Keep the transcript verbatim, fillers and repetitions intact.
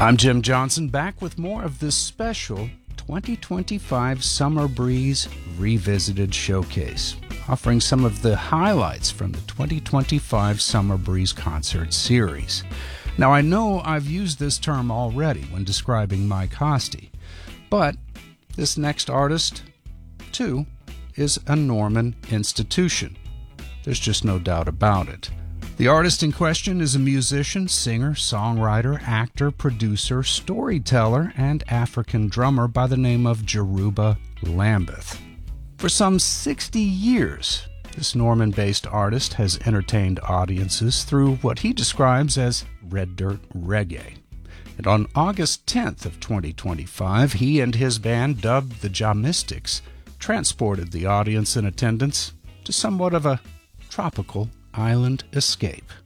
I'm Jim Johnson, back with more of this special twenty twenty-five Summer Breeze Revisited Showcase, offering some of the highlights from the twenty twenty-five Summer Breeze concert series. Now, I know I've used this term already when describing Mike Hosty, but this next artist, too, is a Norman institution. There's just no doubt about it. The artist in question is a musician, singer, songwriter, actor, producer, storyteller, and African drummer by the name of Jeruba Lambeth. For some sixty years, this Norman-based artist has entertained audiences through what he describes as red dirt reggae. And on August tenth of twenty twenty-five, he and his band, dubbed the Jahmystics, transported the audience in attendance to somewhat of a tropical island escape.